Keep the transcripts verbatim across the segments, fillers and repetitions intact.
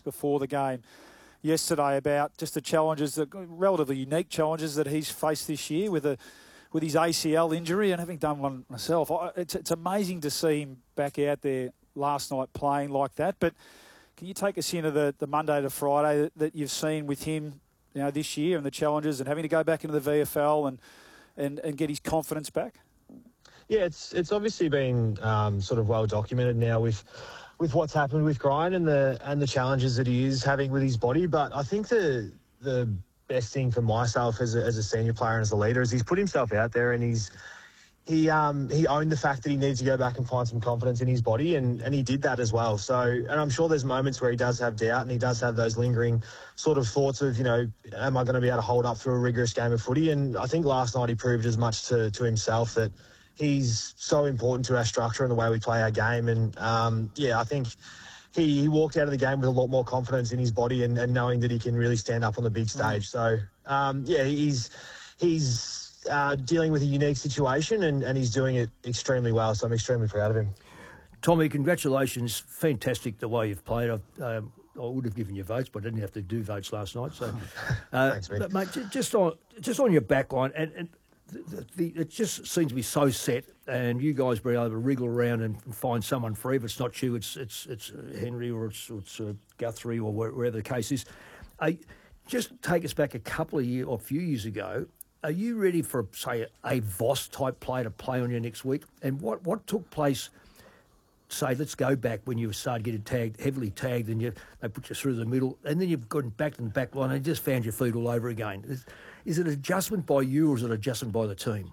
before the game yesterday about just the challenges, the relatively unique challenges that he's faced this year with a with his A C L injury, and having done one myself. It's, it's amazing to see him back out there last night playing like that. But can you take us into the, the Monday to Friday that, that you've seen with him, you know, this year and the challenges and having to go back into the V F L and, and, and get his confidence back? Yeah, it's it's obviously been um, sort of well documented now with with what's happened with Grind and the and the challenges that he is having with his body. But I think the the best thing for myself as a, as a senior player and as a leader is he's put himself out there, and he's he um he owned the fact that he needs to go back and find some confidence in his body, and, and he did that as well. So, and I'm sure there's moments where he does have doubt and he does have those lingering sort of thoughts of, you know, am I going to be able to hold up through a rigorous game of footy? And I think last night he proved as much to, to himself that he's so important to our structure and the way we play our game. And um, yeah, I think he, he walked out of the game with a lot more confidence in his body and, and knowing that he can really stand up on the big stage. So um, yeah, he's he's uh, dealing with a unique situation and, and he's doing it extremely well. So I'm extremely proud of him. Tommy, congratulations. Fantastic the way you've played. I've, um, I would have given you votes, but I didn't have to do votes last night. So, uh, Thanks, mate. But mate, just on just on your back line, and, and the, the, it just seems to be so set, and you guys being able to wriggle around and find someone free. If it's not you, it's it's it's Henry or it's, it's uh, Guthrie or wherever the case is. Uh, just take us back a couple of years or a few years ago. Are you ready for, say, a Voss type player to play on you next week? And what, what took place? Say, let's go back when you started getting tagged, heavily tagged, and you they put you through the middle, and then you've gone back to the back line and just found your feet all over again. Is, is it adjustment by you or is it adjustment by the team?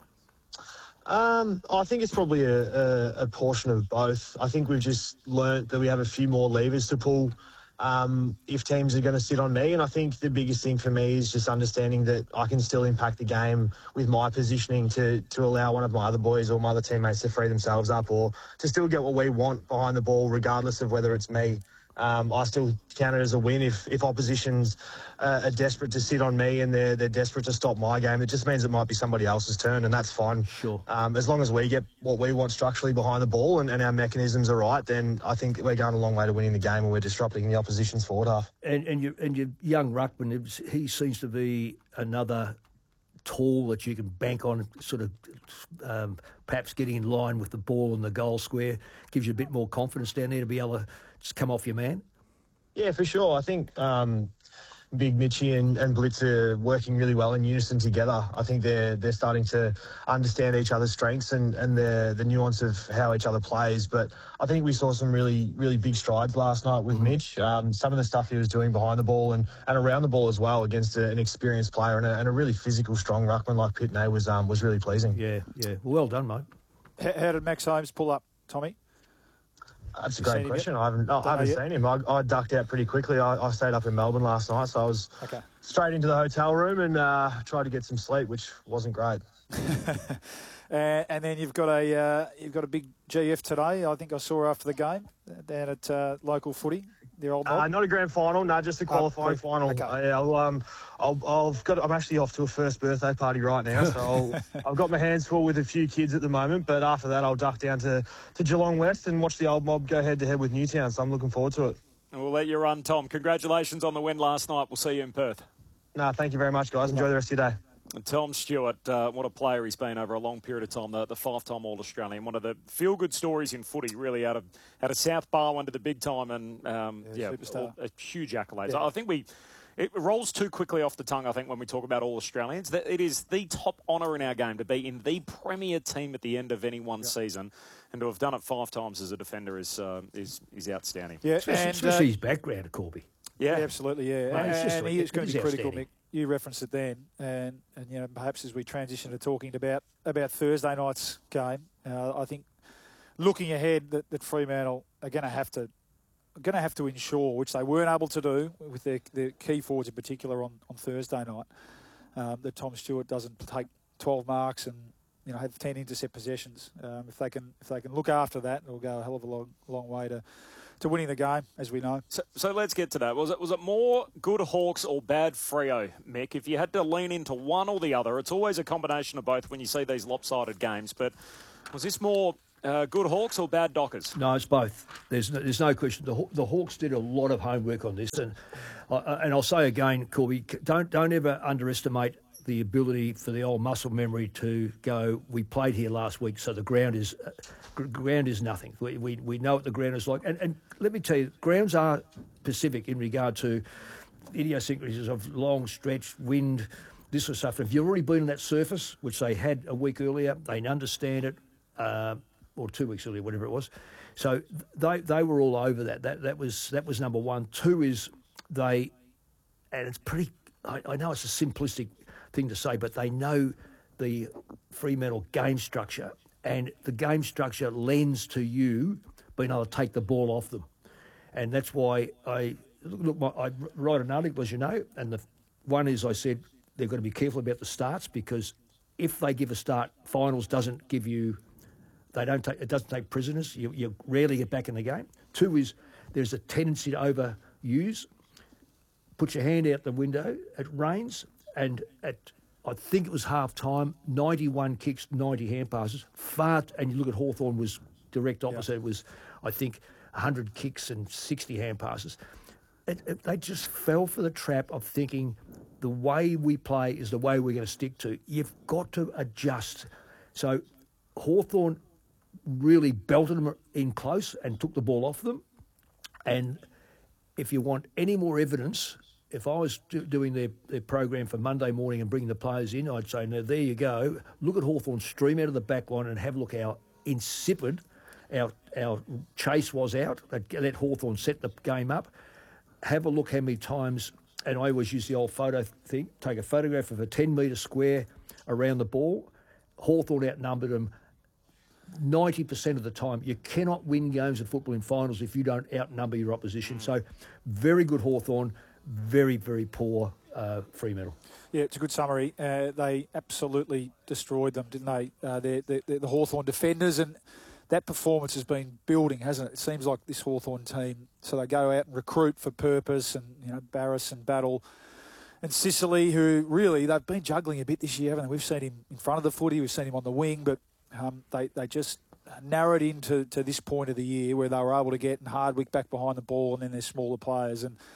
Um, I think it's probably a, a, a portion of both. I think we've just learnt that we have a few more levers to pull um, if teams are going to sit on me. And I think the biggest thing for me is just understanding that I can still impact the game with my positioning to, to allow one of my other boys or my other teammates to free themselves up or to still get what we want behind the ball, regardless of whether it's me. Um, I still count it as a win if, if oppositions uh, are desperate to sit on me and they're they're desperate to stop my game. It just means it might be somebody else's turn, and that's fine. Sure. Um, as long as we get what we want structurally behind the ball and, and our mechanisms are right, then I think we're going a long way to winning the game and we're disrupting the opposition's forward half. And and your and your young ruckman, he seems to be another tool that you can bank on, sort of um, perhaps getting in line with the ball and the goal square, gives you a bit more confidence down there to be able to just come off your man. Yeah, for sure. I think um, Big Mitchie and, and Blitz are working really well in unison together. I think they're they're starting to understand each other's strengths and, and the the nuance of how each other plays. But I think we saw some really, really big strides last night with Mitch. Um, some of the stuff he was doing behind the ball and, and around the ball as well against a, an experienced player and a, and a really physical, strong ruckman like Pitney was um, was really pleasing. Yeah, yeah. Well done, mate. How, how did Max Holmes pull up, Tommy? That's a You great seen question. him I haven't, I haven't yet? seen him. I, I ducked out pretty quickly. I, I stayed up in Melbourne last night, so I was Okay. straight into the hotel room and uh, tried to get some sleep, which wasn't great. uh, and then you've got a uh, you've got a big G F today. I think I saw after the game down at uh, local footy. Their old Uh, mob. not a grand final, no, just a qualifying Oh, final. okay. I, I'll, um, I'll, I've got. I'm actually off to a first birthday party right now, so I'll, I've got my hands full with a few kids at the moment. But after that, I'll duck down to, to Geelong West and watch the old mob go head to head with Newtown. So I'm looking forward to it. We'll let you run, Tom. Congratulations on the win last night. We'll see you in Perth. No, thank you very much, guys. Enjoy the rest of your day. And Tom Stewart, uh, what a player he's been over a long period of time, the, the five-time All-Australian. One of the feel-good stories in footy, really, out of out of South Barwon to the big time, and um, yeah, Yeah, all, a huge accolades. Yeah. I think we it rolls too quickly off the tongue, I think, when we talk about All-Australians. That it is the top honour in our game to be in the premier team at the end of any one Yeah. season, and to have done it five times as a defender is uh, is is outstanding. Yeah, Especially, and, especially uh, his background, Corby. Yeah, Yeah, absolutely, yeah. Mate, it's and just and like- he is going to he's be critical, Mick. outstanding. You referenced it then, and, and you know perhaps as we transition to talking about, about Thursday night's game, uh, I think looking ahead that, that Fremantle are going to have to going to have to ensure, which they weren't able to do with their, their key forwards in particular on, on Thursday night, um, that Tom Stewart doesn't take twelve marks and you know have ten intercept possessions. Um, if they can if they can look after that, it'll go a hell of a long long way to. to winning the game, as we know. So, so let's get to that. Was it was it more good Hawks or bad Freo, Mick? If you had to lean into one or the other, it's always a combination of both when you see these lopsided games. But was this more Uh, good Hawks or bad Dockers? No, it's both. There's no, there's no question. The, the Hawks did a lot of homework on this, and uh, and I'll say again, Corby, don't don't ever underestimate the ability for the old muscle memory to go. We played here last week, so the ground is uh, ground is nothing. We, we we know what the ground is like, and and let me tell you, grounds are specific in regard to idiosyncrasies of long stretch, wind, this sort of stuff. If you've already been on that surface, which they had a week earlier, they understand it. Uh, or two weeks earlier, whatever it was. So they they were all over that. That that was that was number one. Two is they, and it's pretty, I, I know it's a simplistic thing to say, but they know the Fremantle game structure, and the game structure lends to you being able to take the ball off them. And that's why I, look, my, I write an article, as you know, and the one is I said they've got to be careful about the starts, because if they give a start, finals doesn't give you, They don't take, it doesn't take prisoners. You, you rarely get back in the game. Two is there's a tendency to overuse. Put your hand out the window. It rains, and at I think it was half time, ninety-one kicks, ninety hand passes. Far, and you look at Hawthorn was direct opposite. Yeah. It was, I think, one hundred kicks and sixty hand passes. It, it, they just fell for the trap of thinking the way we play is the way we're going to stick to. You've got to adjust. So Hawthorn really belted them in close and took the ball off them. And if you want any more evidence, if I was do, doing their, their program for Monday morning and bringing the players in, I'd say, now, there you go. Look at Hawthorn stream out of the back line and have a look how insipid our our chase was out. Let Hawthorn set the game up. Have a look how many times, and I always use the old photo thing, take a photograph of a ten metre square around the ball. Hawthorn outnumbered them ninety percent of the time. You cannot win games of football in finals if you don't outnumber your opposition. So very good Hawthorn, very, very poor uh, Fremantle. Yeah, it's a good summary. Uh, they absolutely destroyed them, didn't they? Uh, they're, they're the Hawthorn defenders, and that performance has been building, hasn't it? It seems like this Hawthorn team, so they go out and recruit for purpose, and, you know, Barris and Battle and Sicily, who really, they've been juggling a bit this year, haven't they? We've seen him in front of the footy, we've seen him on the wing, but Um, they, they just narrowed into to this point of the year where they were able to get Hardwick back behind the ball, and then their smaller players. And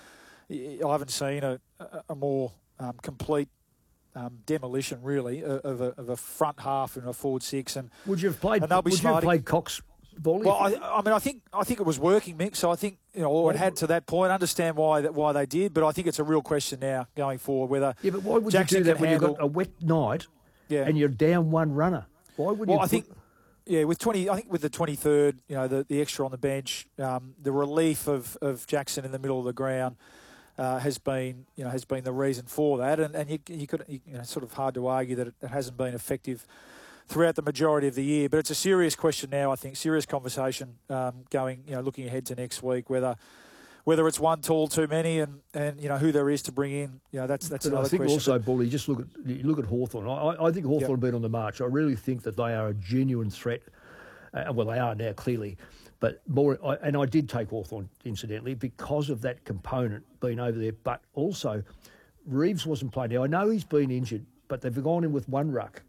I haven't seen a, a more um, complete um, demolition, really, of a, of a front half and a forward six. And would you have played? And would you have played Cox? Volley? Well, I, I mean, I think I think it was working, Mick. So I think, you know, or it had to that point. I understand why that why they did, but I think it's a real question now going forward whether yeah. But why would Jackson you do that when handle, you've got a wet night yeah. and you're down one runner? Why would well, you? I put... think. Yeah, with twenty, I think with the twenty-third, you know, the, the extra on the bench, um, the relief of, of Jackson in the middle of the ground uh, has been, you know, has been the reason for that, and and you, you could, you know, sort of hard to argue that it, it hasn't been effective throughout the majority of the year. But it's a serious question now, I think, serious conversation um, going, you know, looking ahead to next week, whether whether it's one tall too many, and, and you know who there is to bring in, you know, that's that's but another I think question. also, Bully, just look at you look at Hawthorn. I, I think Hawthorn yep. have been on the march. I really think that they are a genuine threat. Uh, well, they are now, clearly. But more, I, and I did take Hawthorn, incidentally, because of that component being over there. But also, Reeves wasn't playing. Now, I know he's been injured, but they've gone in with one ruck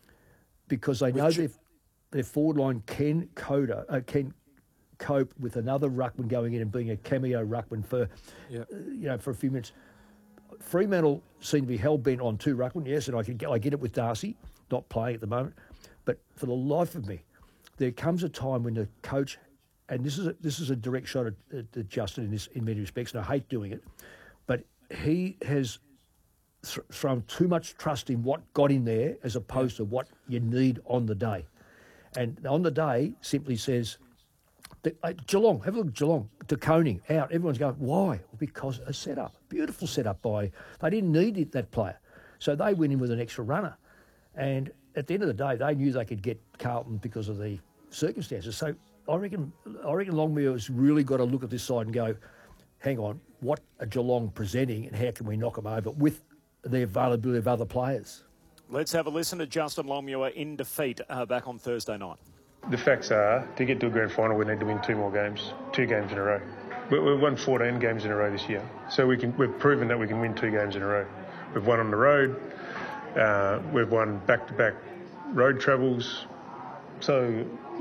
because they know Which, their, their forward line can, coda, uh, can cope with another ruckman going in and being a cameo ruckman for, yep. uh, you know, for a few minutes. Fremantle seem to be hell-bent on two ruckmen, yes, and I, can get, I get it with Darcy, not playing at the moment. But for the life of me, there comes a time when the coach, and this is a, this is a direct shot at, at Justin in this in many respects, and I hate doing it, but he has th- thrown too much trust in what got in there as opposed to what you need on the day. And on the day simply says, uh, Geelong, have a look at Geelong, De Koning, out. Everyone's going, why? Because a setup, beautiful setup by, they didn't need it, that player. So they went in with an extra runner. And at the end of the day, they knew they could get Carlton because of the circumstances. So I reckon I reckon Longmuir's really got to look at this side and go, hang on, what are Geelong presenting and how can we knock them over with the availability of other players? Let's have a listen to Justin Longmuir in defeat uh, back on Thursday night. The facts are, to get to a grand final, we need to win two more games, two games in a row. We, we've won fourteen games in a row this year, so we can, we've proven that we can win two games in a row. We've won on the road, uh, we've won back-to-back road travels, so like,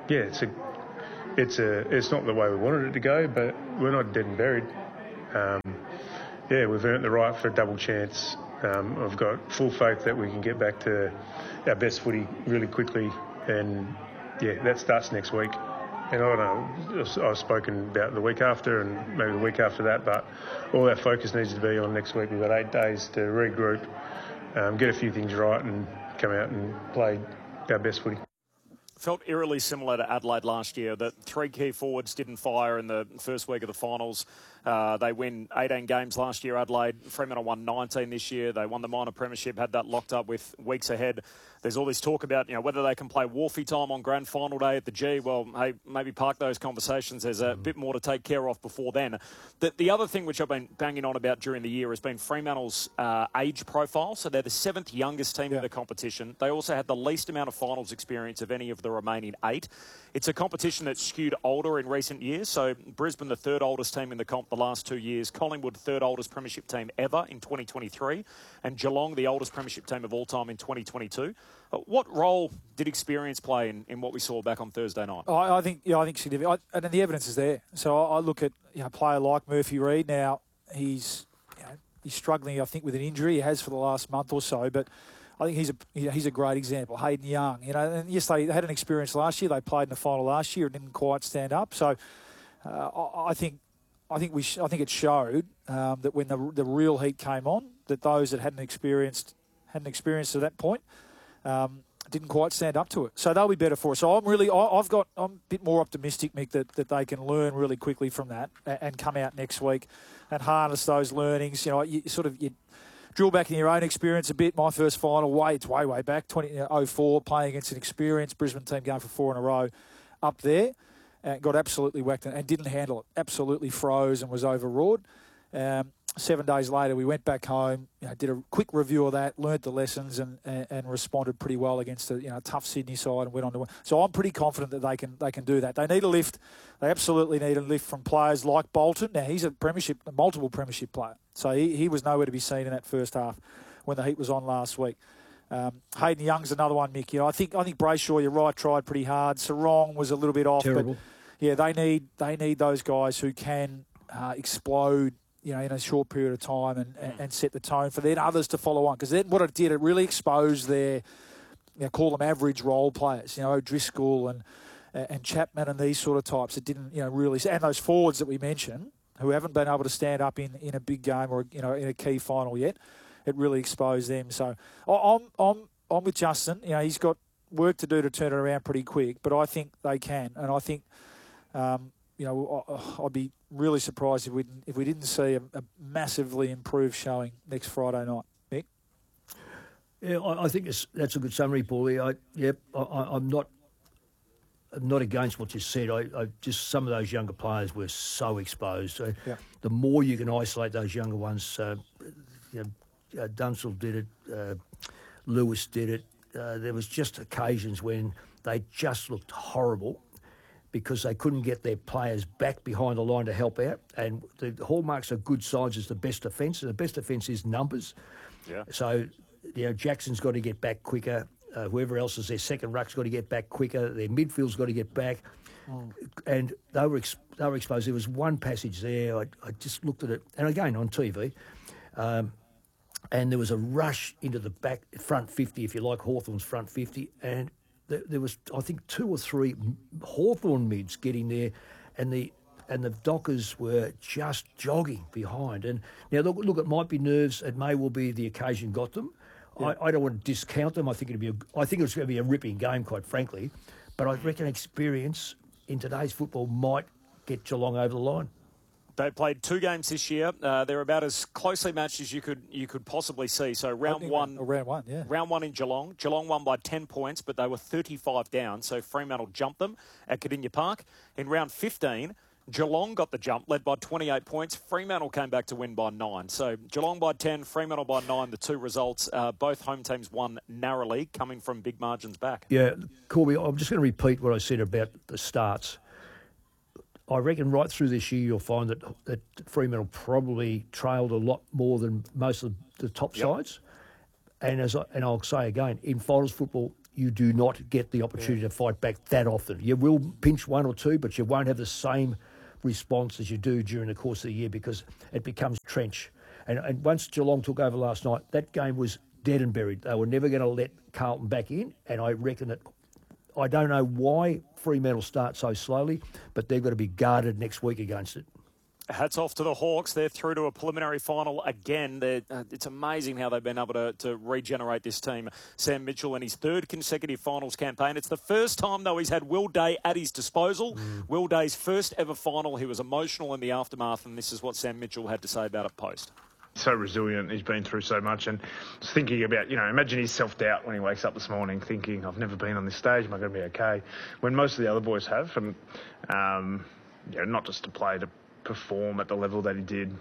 yeah, it's a, it's a, it's not the way we wanted it to go, but we're not dead and buried. Um, yeah, we've earned the right for a double chance. Um, I've got full faith that we can get back to our best footy really quickly, and yeah, that starts next week. And I don't know, I've spoken about the week after and maybe the week after that, but all our focus needs to be on next week. We've got eight days to regroup, um, get a few things right and come out and play our best footy. Felt eerily similar to Adelaide last year. The three key forwards didn't fire in the first week of the finals. Uh, they win eighteen games last year, Adelaide. Fremantle won nineteen this year. They won the minor premiership, had that locked up with weeks ahead. There's all this talk about, you know, whether they can play Wolfie time on grand final day at the G. Well, hey, maybe park those conversations. There's a bit more to take care of before then. The, the other thing which I've been banging on about during the year has been Fremantle's uh, age profile. So they're the seventh youngest team yeah. in the competition. They also had the least amount of finals experience of any of the remaining eight. It's a competition that's skewed older in recent years. So Brisbane, the third oldest team in the comp the last two years. Collingwood, third oldest premiership team ever in twenty twenty-three. And Geelong, the oldest premiership team of all time in twenty twenty-two. Uh, what role did experience play in, in what we saw back on Thursday night? I, I think, yeah, I think significant. I, and the evidence is there. So I, I look at, you know, a player like Murphy Reid. Now he's, you know, he's struggling, I think, with an injury. He has for the last month or so, but I think he's a you know, he's a great example. Hayden Young, you know, and yes, they had an experience last year. They played in the final last year and didn't quite stand up. So uh, I, I think. I think we. Sh- I think it showed um, that when the the real heat came on, that those that hadn't experienced hadn't experienced to that point um, didn't quite stand up to it. So they'll be better for us. So I'm really. I, I've got. I'm a bit more optimistic, Mick, that, that they can learn really quickly from that and, and come out next week and harness those learnings. You know, you sort of you drill back in your own experience a bit. My first final, way it's way way back, twenty oh four, playing against an experienced Brisbane team, going for four in a row, up there. And got absolutely whacked and didn't handle it. Absolutely froze and was overawed. Um, seven days later, we went back home, you know, did a quick review of that, learnt the lessons, and, and, and responded pretty well against a you know tough Sydney side and went on to win. So I'm pretty confident that they can they can do that. They need a lift. They absolutely need a lift from players like Bolton. Now he's a premiership, a multiple premiership player, so he, he was nowhere to be seen in that first half when the heat was on last week. Um, Hayden Young's another one, Mick. You know, I think I think Brayshaw, you're right, tried pretty hard. Sarong was a little bit off, Terrible. but yeah, they need they need those guys who can uh, explode, you know, in a short period of time and, and, and set the tone for then others to follow on. Because then what it did, it really exposed their, you know, call them average role players. You know, O'Driscoll and and Chapman and these sort of types that didn't, you know, really, and those forwards that we mentioned who haven't been able to stand up in, in a big game or you know in a key final yet. It really exposed them. So I'm I'm I'm with Justin. You know, he's got work to do to turn it around pretty quick, but I think they can, and I think. Um, you know, I'd be really surprised if we didn't, if we didn't see a, a massively improved showing next Friday night. Mick? Yeah, I, I think it's, that's a good summary, Paulie. I, yep, I, I'm not I'm not against what you said. I, I just some of those younger players were so exposed. So yeah. The more you can isolate those younger ones, uh, you know, uh, Dunsell did it, uh, Lewis did it. Uh, there was just occasions when they just looked horrible, because they couldn't get their players back behind the line to help out. And the hallmarks of good sides is the best defence, and the best defence is numbers. Yeah. So, you know, Jackson's got to get back quicker. Uh, whoever else is their second ruck's got to get back quicker. Their midfield's got to get back. Mm. And they were ex- they were exposed. There was one passage there. I, I just looked at it, and again on T V, um, and there was a rush into the back front fifty, if you like, Hawthorn's front fifty, and there was, I think, two or three Hawthorn mids getting there, and the and the Dockers were just jogging behind. And now look, look, it might be nerves. It may well be the occasion got them. Yeah. I, I don't want to discount them. I think it'd be. A, I think it's going to be a ripping game, quite frankly. But I reckon experience in today's football might get Geelong over the line. They played two games this year. Uh, they're about as closely matched as you could you could possibly see. So round one, oh, round one, yeah, round one in Geelong. Geelong won by ten points, but they were thirty-five down. So Fremantle jumped them at Cardinia Park. In round fifteen, Geelong got the jump, led by twenty-eight points. Fremantle came back to win by nine. So Geelong by ten, Fremantle by nine. The two results, uh, both home teams won narrowly, coming from big margins back. Yeah, Corby, I'm just going to repeat what I said about the starts. I reckon right through this year you'll find that, that Fremantle probably trailed a lot more than most of the top yep. sides. And as I, and I'll say again, in finals football, you do not get the opportunity yeah. to fight back that often. You will pinch one or two, but you won't have the same response as you do during the course of the year because it becomes trench. And, and once Geelong took over last night, that game was dead and buried. They were never going to let Carlton back in, and I reckon that I don't know why Fremantle start so slowly, but they've got to be guarded next week against it. Hats off to the Hawks. They're through to a preliminary final again. Uh, it's amazing how they've been able to, to regenerate this team. Sam Mitchell in his third consecutive finals campaign. It's the first time, though, he's had Will Day at his disposal. Mm. Will Day's first ever final. He was emotional in the aftermath, and this is what Sam Mitchell had to say about it post. So resilient, he's been through so much, and just thinking about, you know, imagine his self-doubt when he wakes up this morning thinking, I've never been on this stage, am I going to be okay? When most of the other boys have, and um, you know, not just to play, to perform at the level that he did.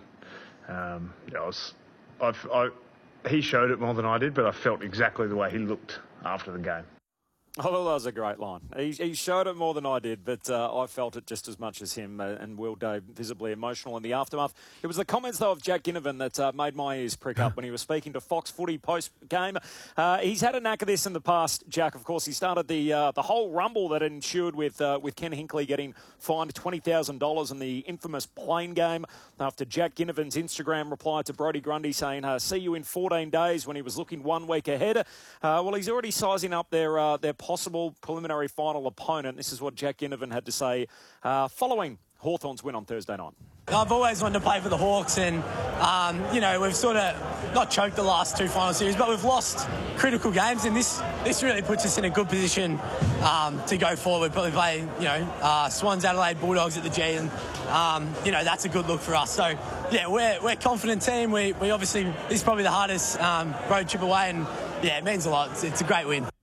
Um, you know, I was, I've, I, he showed it more than I did, but I felt exactly the way he looked after the game. I thought that was a great line. He, he showed it more than I did, but uh, I felt it just as much as him, uh, and Will Day visibly emotional in the aftermath. It was the comments, though, of Jack Ginnivan that uh, made my ears prick up when he was speaking to Fox Footy post-game. Uh, he's had a knack of this in the past, Jack. Of course, he started the uh, the whole rumble that ensued with uh, with Ken Hinkley getting fined twenty thousand dollars in the infamous plane game after Jack Ginnivan's Instagram reply to Brodie Grundy saying, uh, see you in fourteen days, when he was looking one week ahead. Uh, well, he's already sizing up their uh, their possible preliminary final opponent. This is what Jack Ginnivan had to say uh, following Hawthorn's win on Thursday night. I've always wanted to play for the Hawks, and, um, you know, we've sort of not choked the last two final series, but we've lost critical games, and this this really puts us in a good position um, to go forward. We'll probably play, you know, uh, Swans, Adelaide, Bulldogs at the G, and, um, you know, that's a good look for us. So, yeah, we're, we're a confident team. We, we obviously, this is probably the hardest um, road trip away, and, yeah, it means a lot. It's, it's a great win.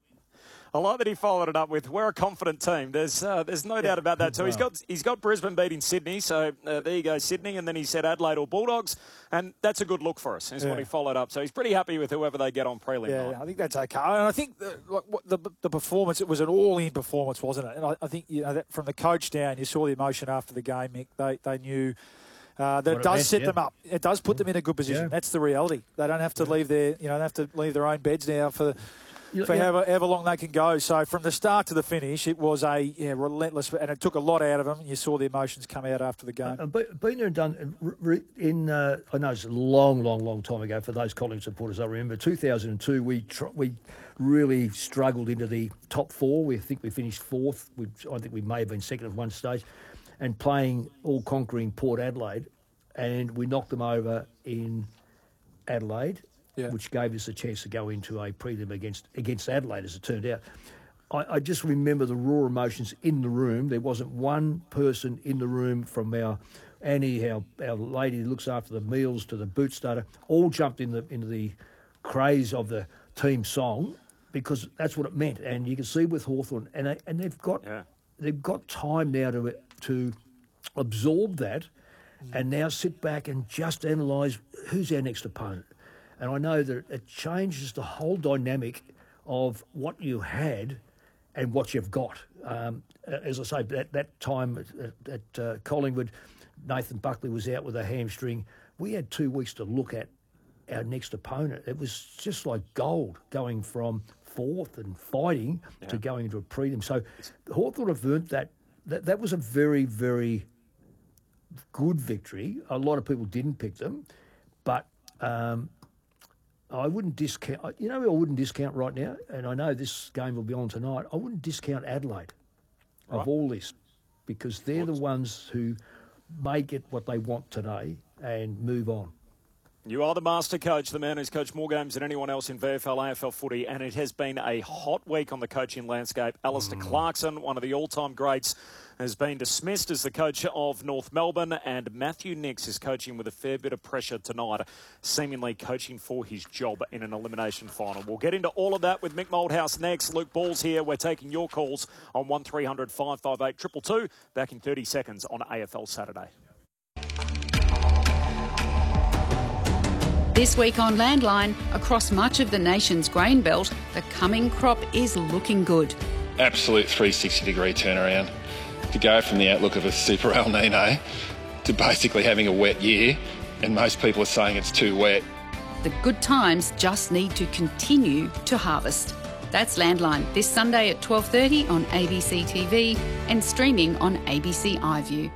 I like that he followed it up with, we're a confident team. There's uh, there's no yeah. doubt about that too. He's got he's got Brisbane beating Sydney, so uh, there you go, Sydney. And then he said Adelaide or Bulldogs, and that's a good look for us, is yeah. what he followed up. So he's pretty happy with whoever they get on prelim yeah, night. I think that's okay. And I think the, the, the performance, it was an all-in performance, wasn't it? And I, I think, you know, that from the coach down, you saw the emotion after the game, Mick. They, they knew... Uh, that it does meant, set yeah. them up. It does put them in a good position. Yeah. That's the reality. They don't have to yeah. leave their, you know, they have to leave their own beds now for... for yeah. however, however long they can go. So from the start to the finish, it was a yeah, relentless, and it took a lot out of them. You saw the emotions come out after the game. Uh, been there and done in. Uh, I know it's a long, long, long time ago for those Collingwood supporters. I remember two thousand two. We tr- we really struggled into the top four. We think we finished fourth. We, I think we may have been second at one stage, and playing all-conquering Port Adelaide, and we knocked them over in Adelaide. Yeah. Which gave us a chance to go into a prelim against against Adelaide, as it turned out. I, I just remember the raw emotions in the room. There wasn't one person in the room, from our Annie, our, our lady who looks after the meals, to the boot starter, all jumped in the into the craze of the team song, because that's what it meant. And you can see with Hawthorn, and they, and they've got yeah. they've got time now to to absorb that, mm. and now sit back and just analyse who's our next opponent. And I know that it changes the whole dynamic of what you had and what you've got. Um, as I say, that, that time at, at uh, Collingwood, Nathan Buckley was out with a hamstring. We had two weeks to look at our next opponent. It was just like gold, going from fourth and fighting yeah. to going into a prelim. So Hawthorn have earned that. that. That was a very, very good victory. A lot of people didn't pick them, but... Um, I wouldn't discount, you know, I wouldn't discount right now, and I know this game will be on tonight, I wouldn't discount Adelaide right. of all this, because they're the ones who may get what they want today and move on. You are the master coach, the man who's coached more games than anyone else in V F L, A F L footy, and it has been a hot week on the coaching landscape. Alistair mm. Clarkson, one of the all-time greats, has been dismissed as the coach of North Melbourne, and Matthew Nicks is coaching with a fair bit of pressure tonight, seemingly coaching for his job in an elimination final. We'll get into all of that with Mick Moldhouse next. Luke Ball's here. We're taking your calls on one three hundred five five eight two two two, back in thirty seconds on A F L Saturday. This week on Landline, across much of the nation's grain belt, the coming crop is looking good. Absolute three hundred sixty degree turnaround. To go from the outlook of a super El Nino to basically having a wet year, and most people are saying it's too wet. The good times just need to continue to harvest. That's Landline, this Sunday at twelve thirty on A B C T V and streaming on A B C iView.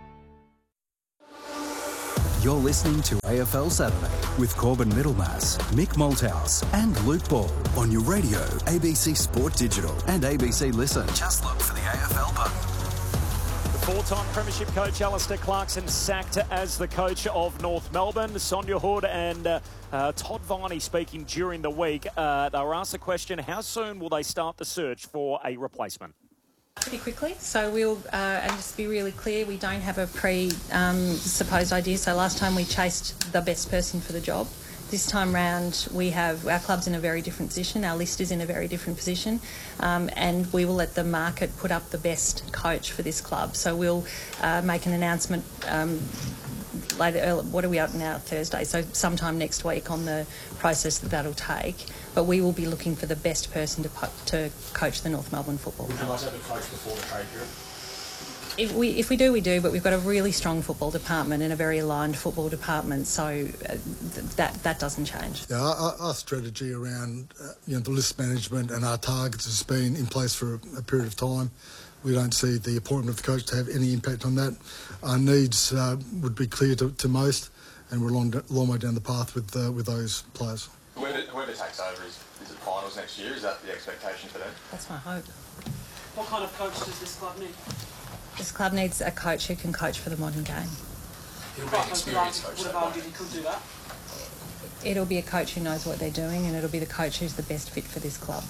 You're listening to A F L Saturday with Corbin Middlemass, Mick Malthouse and Luke Ball on your radio, A B C Sport Digital and A B C Listen. Just look for the A F L button. The four-time premiership coach Alistair Clarkson sacked as the coach of North Melbourne. Sonia Hood and uh, uh, Todd Viney speaking during the week. Uh, they were asked the question, how soon will they start the search for a replacement? Pretty quickly. So we'll, uh, and just to be really clear, we don't have a pre-supposed um, idea. So last time we chased the best person for the job. This time round, we have our club's in a very different position. Our list is in a very different position, um, and we will let the market put up the best coach for this club. So we'll uh, make an announcement um, later. What are we out now? Thursday. So sometime next week on the process that that'll take. But we will be looking for the best person to po- to coach the North Melbourne football club. Would you like to have a coach before the trade period? If we if we do, we do, but we've got a really strong football department and a very aligned football department, so uh, th- that that doesn't change. Yeah, our, our strategy around uh, you know the list management and our targets has been in place for a, a period of time. We don't see the appointment of the coach to have any impact on that. Our needs uh, would be clear to, to most, and we're a long, long way down the path with uh, with those players. Whoever, whoever takes over, is, is it finals next year? Is that the expectation for them? That's my hope. What kind of coach does this club need? This club needs a coach who can coach for the modern game. He'll be an experienced coach. Would have argued he could do that? It'll be a coach who knows what they're doing, and it'll be the coach who's the best fit for this club.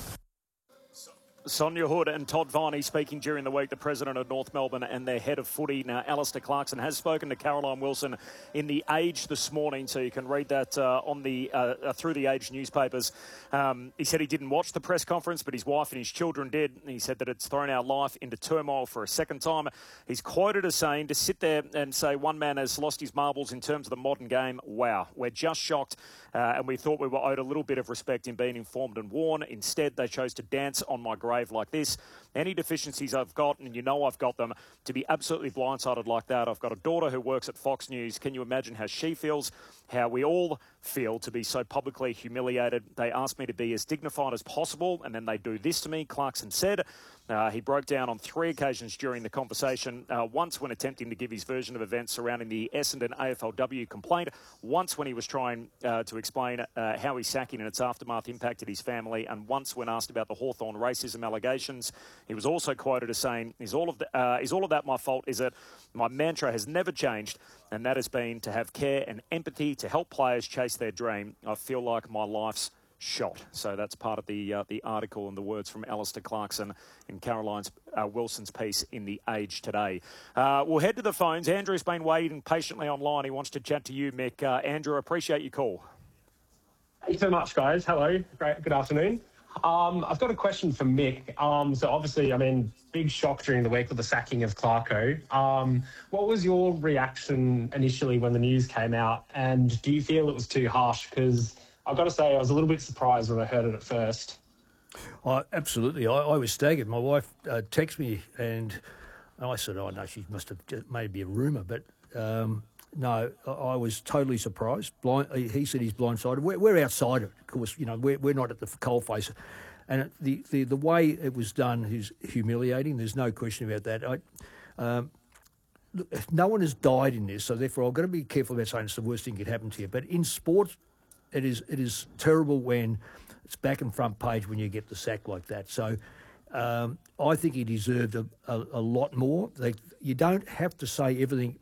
Sonia Hood and Todd Viney speaking during the week, the president of North Melbourne and their head of footy. Now, Alistair Clarkson has spoken to Caroline Wilson in The Age this morning, so you can read that uh, on the uh, uh, through The Age newspapers. Um, he said he didn't watch the press conference, but his wife and his children did. He said that it's thrown our life into turmoil for a second time. He's quoted as saying, to sit there and say one man has lost his marbles in terms of the modern game, wow, we're just shocked. Uh, and we thought we were owed a little bit of respect in being informed and warned. Instead, they chose to dance on my grave like this. Any deficiencies I've got, and you know I've got them, to be absolutely blindsided like that. I've got a daughter who works at Fox News. Can you imagine how she feels, how we all feel to be so publicly humiliated? They asked me to be as dignified as possible, and then they do this to me, Clarkson said. Uh, he broke down on three occasions during the conversation, uh, once when attempting to give his version of events surrounding the Essendon A F L W complaint, once when he was trying uh, to explain uh, how his sacking and its aftermath impacted his family, and once when asked about the Hawthorn racism allegations. He was also quoted as saying, is all of, the, uh, is all of that my fault? Is it? My mantra has never changed, and that has been to have care and empathy to help players chase their dream. I feel like my life's shot. So that's part of the uh, the article and the words from Alistair Clarkson in Caroline uh, Wilson's piece in The Age today. Uh, we'll head to the phones. Andrew's been waiting patiently online. He wants to chat to you, Mick. Uh, Andrew, appreciate your call. Thanks so much, guys. Hello. Great. Good afternoon. Um, I've got a question for Mick. Um, so obviously, I mean, big shock during the week with the sacking of Clarko. Um, what was your reaction initially when the news came out? And do you feel it was too harsh? Because I've got to say, I was a little bit surprised when I heard it at first. Oh, absolutely. I, I was staggered. My wife uh, texted me and I said, oh, no, she must have just maybe a rumour. But um, no, I, I was totally surprised. Blind, he said he's blindsided. We're, we're outside of it, of course. You know, we're, we're not at the coalface. And it, the, the, the way it was done is humiliating. There's no question about that. I, um, look, no one has died in this, so therefore I've got to be careful about saying it's the worst thing that could happen to you. But in sport, It is it is terrible when it's back and front page when you get the sack like that. So um, I think he deserved a, a, a lot more. They, you don't have to say everything.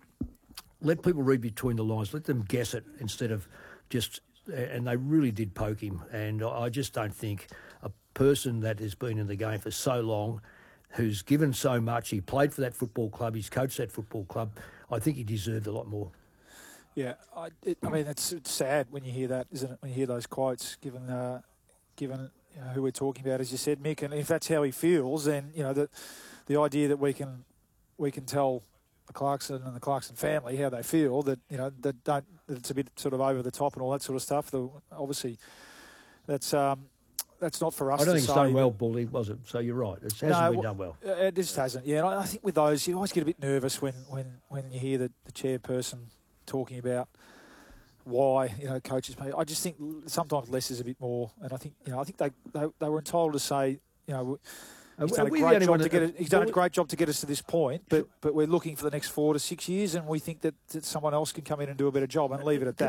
Let people read between the lines. Let them guess it instead of just... And they really did poke him. And I just don't think a person that has been in the game for so long, who's given so much, he played for that football club, he's coached that football club, I think he deserved a lot more. Yeah, I, it, I mean, it's, it's sad when you hear that, isn't it? When you hear those quotes, given uh, given you know, who we're talking about, as you said, Mick, and if that's how he feels, then you know the the idea that we can we can tell the Clarkson and the Clarkson family how they feel, that you know that don't that it's a bit sort of over the top and all that sort of stuff. The, obviously, that's um, that's not for us. I don't to think say it's done well, Bully, was it? So you're right. It hasn't no, been done well. It just hasn't. Yeah, and I, I think with those, you always get a bit nervous when when when you hear the, the chairperson talking about why you know coaches pay. I just think sometimes less is a bit more, and I think you know I think they they, they were entitled to say you know. He's done, a great job to get it, he's done a great job to get us to this point, but but we're looking for the next four to six years, and we think that, that someone else can come in and do a better job, and leave it at that.